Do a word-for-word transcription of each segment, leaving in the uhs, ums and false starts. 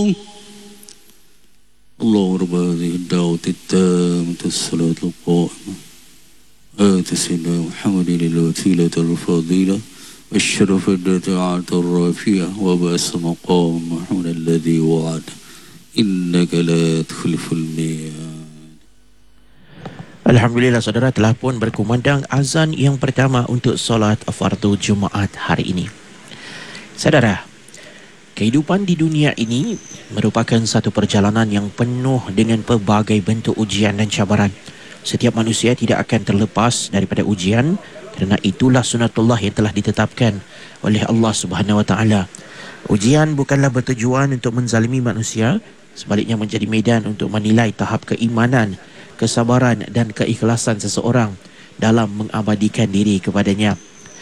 الله رب هذه الدعوة التامة الصلاة القائمة آت سيدنا محمد الوسيلة الفضيلة والشرف الدرجات الرافية وبأس مقام محمود الذي وعد إنك لا تخلف الميعاد. Alhamdulillah, saudara, telah pun berkumandang azan yang pertama untuk solat fardu Jumaat hari ini. Saudara, kehidupan di dunia ini merupakan satu perjalanan yang penuh dengan pelbagai bentuk ujian dan cabaran. Setiap manusia tidak akan terlepas daripada ujian, kerana itulah sunatullah yang telah ditetapkan oleh Allah Subhanahu Wa Taala. Ujian bukanlah bertujuan untuk menzalimi manusia, sebaliknya menjadi medan untuk menilai tahap keimanan, kesabaran dan keikhlasan seseorang dalam mengabadikan diri kepadanya.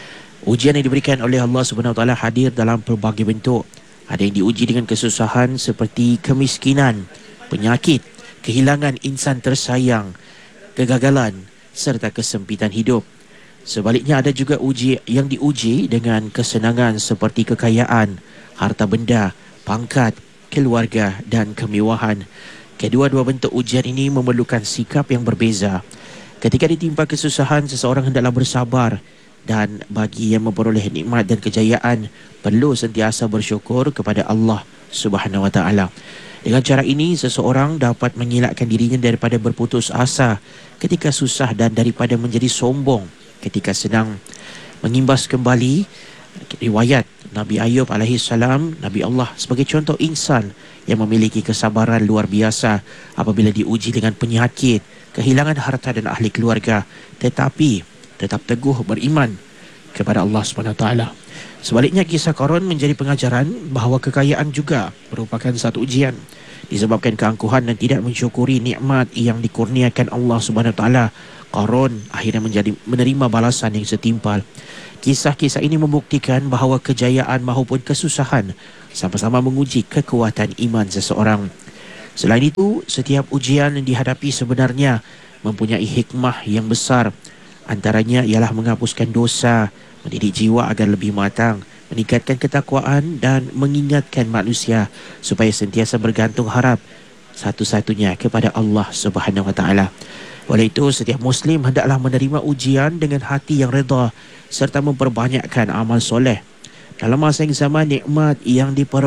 Ujian yang diberikan oleh Allah Subhanahu Wa Taala hadir dalam pelbagai bentuk. Ada yang diuji dengan kesusahan seperti kemiskinan, penyakit, kehilangan insan tersayang, kegagalan serta kesempitan hidup. Sebaliknya ada juga uji yang diuji dengan kesenangan seperti kekayaan, harta benda, pangkat, keluarga dan kemewahan. Kedua-dua bentuk ujian ini memerlukan sikap yang berbeza. Ketika ditimpa kesusahan, seseorang hendaklah bersabar, dan bagi yang memperoleh nikmat dan kejayaan, perlu sentiasa bersyukur kepada Allah Subhanahu Wa Taala. Dengan cara ini, seseorang dapat mengelakkan dirinya daripada berputus asa ketika susah dan daripada menjadi sombong ketika sedang. Mengimbas kembali riwayat Nabi Ayub alaihi salam, Nabi Allah sebagai contoh insan yang memiliki kesabaran luar biasa apabila diuji dengan penyakit, kehilangan harta dan ahli keluarga, tetapi tetap teguh beriman kepada Allah Subhanahu Wa Taala. Sebaliknya, kisah Qarun menjadi pengajaran bahawa kekayaan juga merupakan satu ujian. Disebabkan keangkuhan dan tidak mensyukuri nikmat yang dikurniakan Allah Subhanahu Wa Taala, Qarun akhirnya menjadi menerima balasan yang setimpal. Kisah-kisah ini membuktikan bahawa kejayaan maupun kesusahan sama-sama menguji kekuatan iman seseorang. Selain itu, setiap ujian yang dihadapi sebenarnya mempunyai hikmah yang besar. Antaranya ialah menghapuskan dosa, mendidik jiwa agar lebih matang, meningkatkan ketakwaan dan mengingatkan manusia supaya sentiasa bergantung harap satu-satunya kepada Allah Subhanahu Wa Taala. Oleh itu, setiap Muslim hendaklah menerima ujian dengan hati yang redha serta memperbanyakkan amal soleh. Dalam masa yang sama, nikmat yang diperoleh